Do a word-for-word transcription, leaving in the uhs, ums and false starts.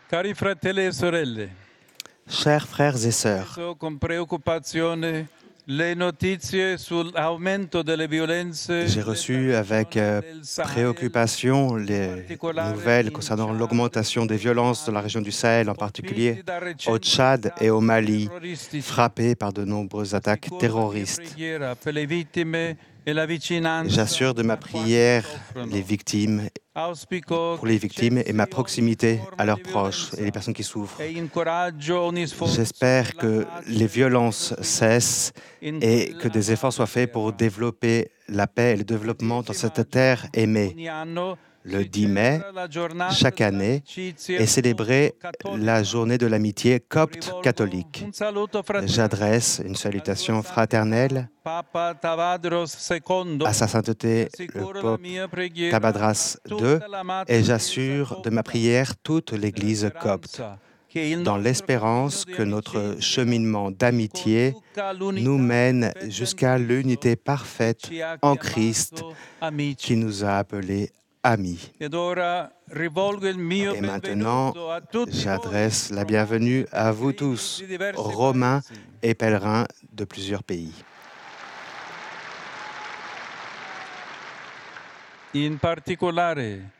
Cari fratelli e sorelle, Chers frères et sœurs, so con preoccupazione le notizie sull'aumento delle violenze j'ai reçu avec euh, préoccupation les nouvelles concernant l'augmentation des violences dans la région du Sahel, en particulier au Tchad et au Mali, frappés par de nombreuses attaques terroristes. J'assure de ma prière les victimes, pour les victimes et ma proximité à leurs proches et les personnes qui souffrent. J'espère que les violences cessent et que des efforts soient faits pour développer la paix et le développement dans cette terre aimée. Le dix mai, chaque année, est célébrée la journée de l'amitié copte catholique. J'adresse une salutation fraternelle à sa sainteté le pape Tabadras deux et j'assure de ma prière toute l'Église copte, dans l'espérance que notre cheminement d'amitié nous mène jusqu'à l'unité parfaite en Christ qui nous a appelés amis. Et maintenant, j'adresse la bienvenue à vous tous, Romains et pèlerins de plusieurs pays. In particolare